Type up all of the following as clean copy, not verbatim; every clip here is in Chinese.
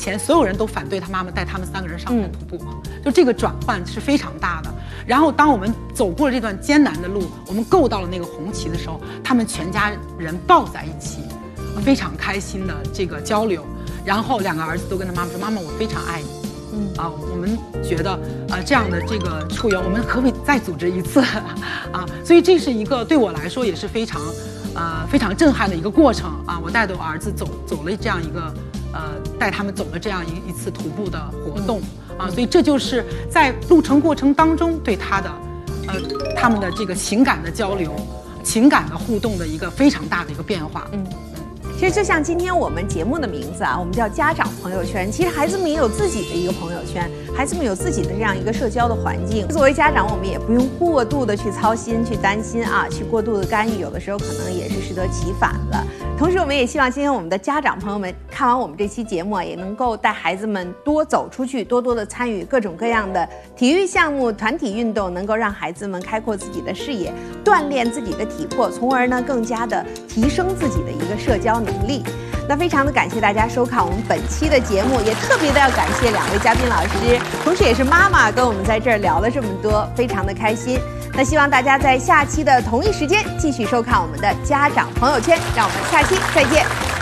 前所有人都反对他妈妈带他们3个人上山徒步嘛，就这个转换是非常大的。然后当我们走过了这段艰难的路，我们够到了那个红旗的时候，他们全家人抱在一起，非常开心的这个交流。然后2个儿子都跟他妈妈说：“妈妈，我非常爱你。”我们觉得这样的这个出游，我们可不可以再组织一次啊？所以这是一个对我来说也是非常震撼的一个过程啊！我带着我儿子走了这样一个带他们走了这样一次徒步的活动啊，所以这就是在路程过程当中对他们的这个情感的交流、情感的互动的一个非常大的一个变化。 其实就像今天我们节目的名字啊，我们叫家长朋友圈。其实孩子们也有自己的一个朋友圈，孩子们有自己的这样一个社交的环境。作为家长，我们也不用过度的去操心、去担心啊，去过度的干预，有的时候可能也是适得其反了。同时，我们也希望今天我们的家长朋友们看完我们这期节目啊，也能够带孩子们多走出去，多多的参与各种各样的体育项目、团体运动，能够让孩子们开阔自己的视野，锻炼自己的体魄，从而呢更加的提升自己的一个社交能力。那非常的感谢大家收看我们本期的节目，也特别的要感谢2位嘉宾老师，同时也是妈妈跟我们在这儿聊了这么多，非常的开心。那希望大家在下期的同一时间继续收看我们的家长朋友圈，让我们下期再见。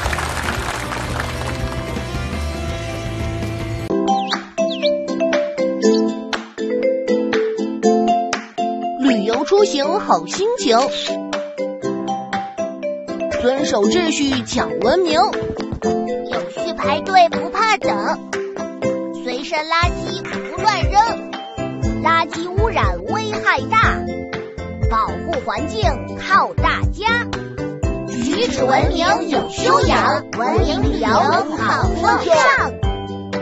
旅游出行好心情，遵守秩序讲文明， 有序排队不怕等，随身垃圾不乱扔，垃圾污染危害大，保护环境靠大家，举止文明有修养，文明旅游好风尚。